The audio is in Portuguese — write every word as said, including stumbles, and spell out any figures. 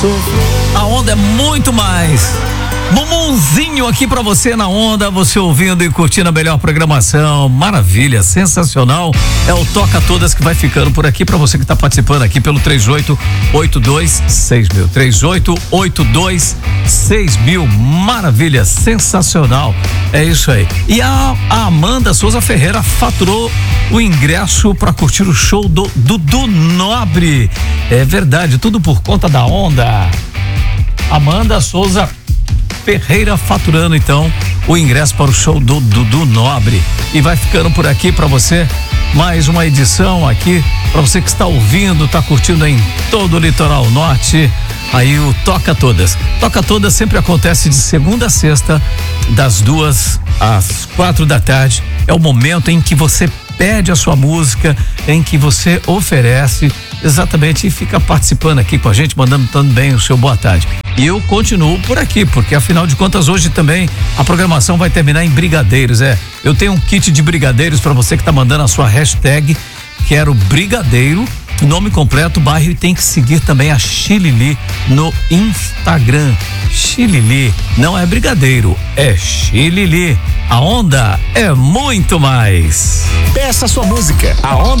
A onda é muito mais. Bumbumzinho aqui pra você na onda, você ouvindo e curtindo a melhor programação. Maravilha, sensacional. É o Toca Todas que vai ficando por aqui pra você que tá participando aqui pelo três oito oito dois seis mil. três oito oito dois seis mil. Maravilha, sensacional. É isso aí. E a, a Amanda Souza Ferreira faturou o ingresso pra curtir o show do Dudu Nobre. É verdade, tudo por conta da onda. Amanda Souza Ferreira faturando então o ingresso para o show do Dudu Nobre. E vai ficando por aqui para você mais uma edição aqui para você que está ouvindo, está curtindo em todo o litoral norte. Aí o Toca Todas. Toca Todas sempre acontece de segunda a sexta, das duas às quatro da tarde. É o momento em que você pede a sua música, em que você oferece exatamente e fica participando aqui com a gente, mandando também o seu boa tarde. E eu continuo por aqui, porque afinal de contas hoje também a programação vai terminar em brigadeiros, é. Eu tenho um kit de brigadeiros para você que tá mandando a sua hashtag, quero brigadeiro, nome completo, bairro, e tem que seguir também a Chilili no Instagram. Chilili não é brigadeiro, é Chilili. A onda é muito mais. Peça sua música. A onda